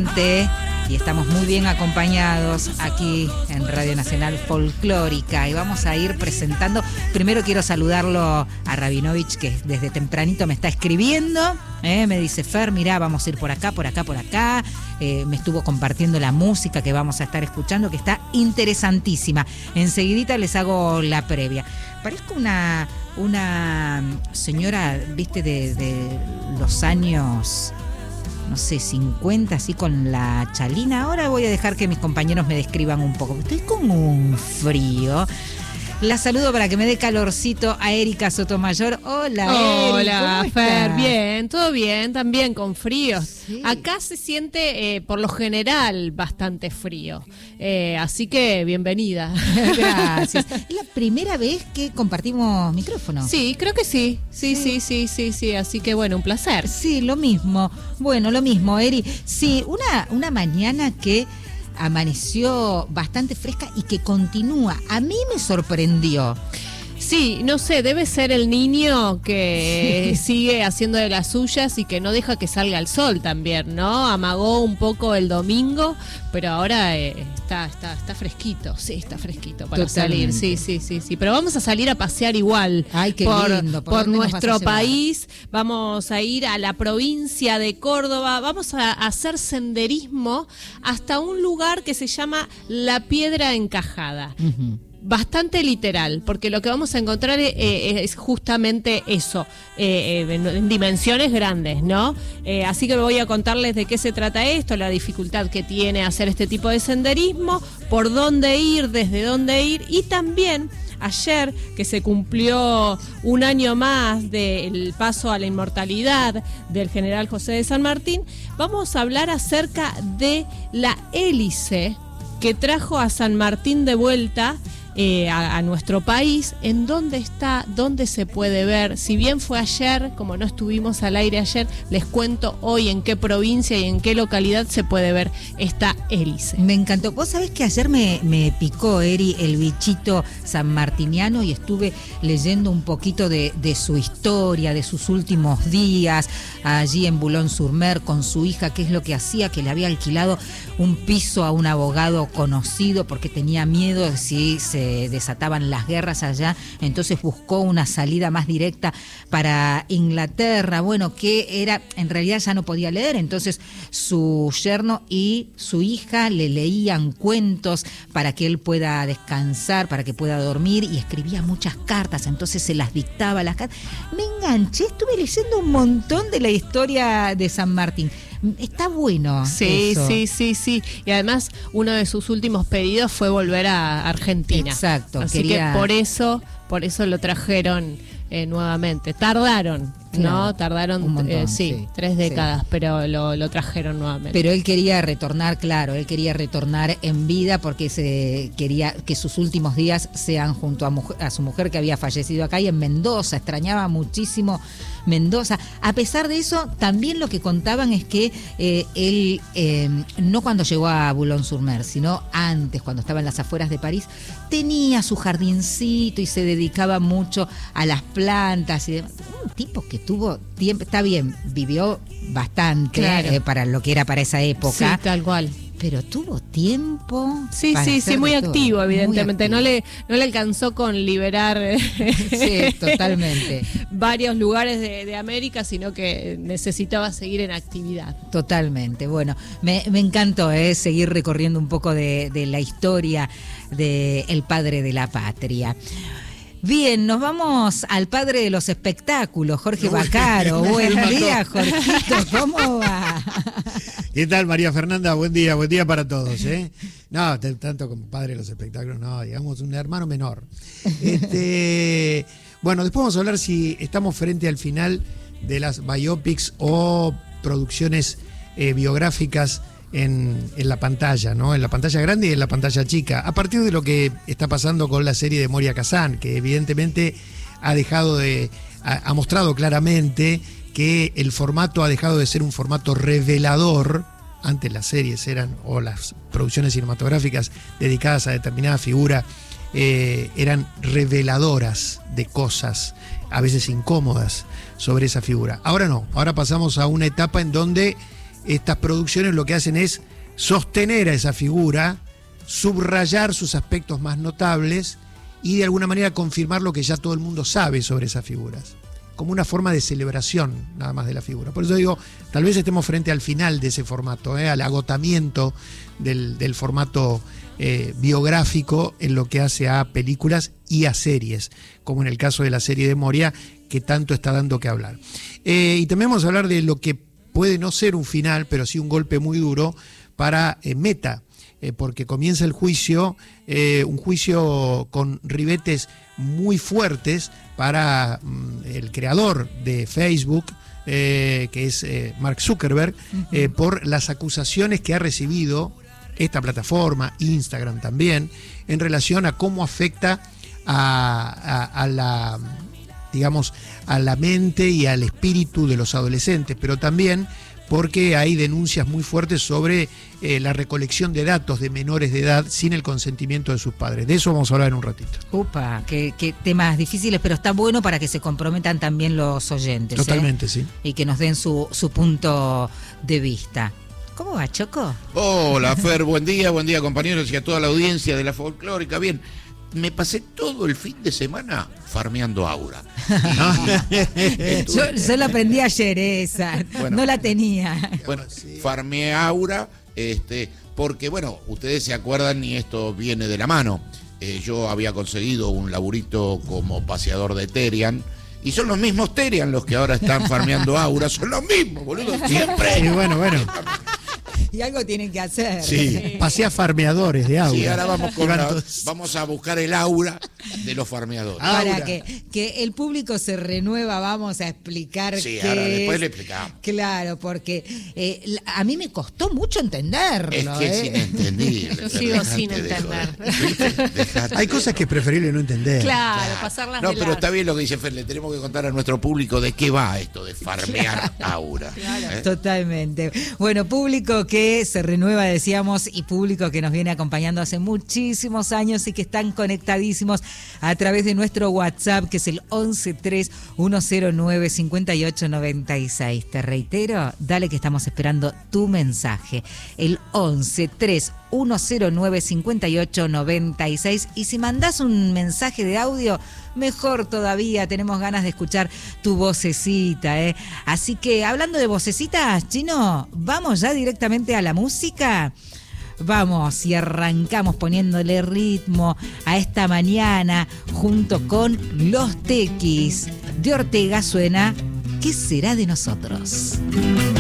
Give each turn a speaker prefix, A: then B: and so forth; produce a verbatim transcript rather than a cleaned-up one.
A: excelente y estamos muy bien acompañados aquí en Radio Nacional Folclórica y vamos a ir presentando. Primero quiero saludarlo a Rabinovich, que desde tempranito me está escribiendo, eh, me dice: Fer, mirá, vamos a ir por acá, por acá, por acá. Eh, me estuvo compartiendo la música que vamos a estar escuchando, que está interesantísima. Enseguidita les hago la previa. Parezco una, una señora, viste, de, de los años, no sé, cincuenta, así con la chalina. Ahora voy a dejar que mis compañeros me describan un poco. Estoy con un frío. La saludo para que me dé calorcito a Erika Sotomayor. Hola,
B: Hola,
A: Eri,
B: Fer, bien, todo bien, también con frío. Sí. Acá se siente, eh, por lo general, bastante frío. Eh, así que, bienvenida.
A: Gracias. ¿Es la primera vez que compartimos micrófono?
B: Sí, creo que sí. Sí, sí, sí, sí, sí, sí. Así que, bueno, un placer.
A: Sí, lo mismo. Bueno, lo mismo, Eri. Sí, una, una mañana que amaneció bastante fresca y que continúa. A mí me sorprendió.
B: Sí, no sé, debe ser el niño que sí. sigue haciendo de las suyas y que no deja que salga el sol también, ¿no? Amagó un poco el domingo, pero ahora eh, está, está, está fresquito, sí, está fresquito para Totalmente. salir, sí, sí, sí, sí. Pero vamos a salir a pasear igual.
A: Ay, qué
B: por,
A: lindo.
B: ¿Por, por nuestro país. Vamos a ir a la provincia de Córdoba, vamos a hacer senderismo hasta un lugar que se llama La Piedra Encajada. Uh-huh. Bastante literal, porque lo que vamos a encontrar es, eh, es justamente eso, eh, eh, en, en dimensiones grandes, ¿no? Eh, así que voy a contarles de qué se trata esto, la dificultad que tiene hacer este tipo de senderismo, por dónde ir, desde dónde ir, y también ayer, que se cumplió un año más del paso a la inmortalidad del general José de San Martín, vamos a hablar acerca de la hélice que trajo a San Martín de vuelta Eh, a, a nuestro país. En dónde está, dónde se puede ver. Si bien fue ayer, como no estuvimos al aire ayer, les cuento hoy en qué provincia y en qué localidad se puede ver esta hélice.
A: Me encantó. Vos sabés que ayer me, me picó, Eri, el bichito sanmartiniano y estuve leyendo un poquito de, de su historia, de sus últimos días allí en Boulogne-sur-Mer con su hija, qué es lo que hacía, que le había alquilado un piso a un abogado conocido porque tenía miedo de si se desataban las guerras allá, entonces buscó una salida más directa para Inglaterra. Bueno, que era, en realidad ya no podía leer, entonces su yerno y su hija le leían cuentos para que él pueda descansar, para que pueda dormir, y escribía muchas cartas, entonces se las dictaba las cartas. Me enganché, estuve leyendo un montón de la historia de San Martín. Está bueno.
B: Sí,
A: eso.
B: sí, sí, sí. Y además uno de sus últimos pedidos fue volver a Argentina.
A: Exacto.
B: Así
A: quería...
B: que por eso, por eso lo trajeron eh, nuevamente. Tardaron, claro, ¿no? Tardaron un montón, eh, sí, sí, tres décadas, sí. pero lo, lo trajeron nuevamente.
A: Pero él quería retornar, claro, él quería retornar en vida porque se quería que sus últimos días sean junto a, mujer, a su mujer que había fallecido acá y en Mendoza. Extrañaba muchísimo Mendoza. A pesar de eso, también lo que contaban es que eh, él, eh, no cuando llegó a Boulogne-sur-Mer, sino antes, cuando estaba en las afueras de París, tenía su jardincito y se dedicaba mucho a las plantas y demás. Un tipo que tuvo tiempo, está bien, vivió bastante, claro, eh, para lo que era para esa época.
B: Sí, tal cual.
A: Pero tuvo tiempo.
B: Sí, sí, sí, muy activo, evidentemente. Muy activo. No le, no le alcanzó con liberar
A: sí, totalmente.
B: varios lugares de, de América, sino que necesitaba seguir en actividad.
A: Totalmente. Bueno, me, me encantó eh, seguir recorriendo un poco de, de la historia del padre de la patria. Bien, nos vamos al padre de los espectáculos, Jorge Baccaro. Buen día, Jorgito, ¿cómo va?
C: ¿Qué tal, María Fernanda? Buen día, buen día para todos, ¿eh? No, tanto como padre de los espectáculos, no, digamos un hermano menor. Este, bueno, después vamos a hablar si estamos frente al final de las biopics o producciones eh, biográficas En, en la pantalla, ¿no? En la pantalla grande y en la pantalla chica, a partir de lo que está pasando con la serie de Moria Kazan, que evidentemente ha dejado de, ha, ha mostrado claramente que el formato ha dejado de ser un formato revelador. Antes las series eran, o las producciones cinematográficas dedicadas a determinada figura, eh, eran reveladoras de cosas, a veces incómodas, sobre esa figura. Ahora no, ahora pasamos a una etapa en donde estas producciones lo que hacen es sostener a esa figura, subrayar sus aspectos más notables y de alguna manera confirmar lo que ya todo el mundo sabe sobre esas figuras, como una forma de celebración nada más de la figura. Por eso digo, tal vez estemos frente al final de ese formato, ¿eh? al agotamiento del, del formato eh, biográfico en lo que hace a películas y a series, como en el caso de la serie de Moria, que tanto está dando que hablar. Eh, y también vamos a hablar de lo que puede no ser un final, pero sí un golpe muy duro para eh, Meta, eh, porque comienza el juicio, eh, un juicio con ribetes muy fuertes para mm, el creador de Facebook, eh, que es eh, Mark Zuckerberg, eh, por las acusaciones que ha recibido esta plataforma, Instagram también, en relación a cómo afecta a, a, a la, digamos, a la mente y al espíritu de los adolescentes, pero también porque hay denuncias muy fuertes sobre eh, la recolección de datos de menores de edad sin el consentimiento de sus padres. De eso vamos a hablar en un ratito.
A: Upa, qué, qué temas difíciles, pero está bueno para que se comprometan también los oyentes.
C: Totalmente,
A: ¿eh?
C: sí.
A: Y que nos den su, su punto de vista. ¿Cómo va, Choco?
D: Hola, Fer, buen día, buen día, compañeros, y a toda la audiencia de la folclórica. Bien, me pasé todo el fin de semana farmeando Aura.
A: Y yo, yo la aprendí ayer esa, bueno, no la tenía.
D: Bueno, farmeé Aura, este, porque, bueno, ustedes se acuerdan, y esto viene de la mano, eh, yo había conseguido un laburito como paseador de Terian, y son los mismos Terian los que ahora están farmeando Aura, son los mismos, boludo, siempre.
C: Sí, bueno, bueno.
A: Y algo tienen que hacer.
C: Sí, pasea farmeadores de Aura.
D: Sí, ahora vamos, con la, vamos a buscar el Aura de los farmeadores.
A: Para
C: Aura.
A: que, que el público se renueva, vamos a explicar
D: Sí,
A: qué
D: ahora después
A: es.
D: le explicamos.
A: Claro, porque eh, a mí me costó mucho entenderlo.
D: Es que
A: ¿eh?
D: es inentendible.
B: Yo sigo sin entender.
C: Hay cosas que es preferible no entender.
B: Claro,
D: Claro.
B: pasarlas
D: No,
B: de
D: pero
B: largo.
D: está bien lo que dice Fer, le tenemos que contar a nuestro público de qué va esto de farmear Aura. ¿eh?
A: Totalmente. Bueno, público que se renueva, decíamos, y público que nos viene acompañando hace muchísimos años y que están conectadísimos a través de nuestro WhatsApp, que es el once tres uno cero nueve cinco ocho nueve seis. Te reitero, dale que estamos esperando tu mensaje. El once tres uno cero nueve cinco ocho nueve seis. Y si mandás un mensaje de audio, mejor todavía, tenemos ganas de escuchar tu vocecita, ¿eh? Así que, hablando de vocecitas, Chino, vamos ya directamente a la música. Vamos y arrancamos poniéndole ritmo a esta mañana junto con Los Tequis. De Ortega suena ¿Qué será de nosotros?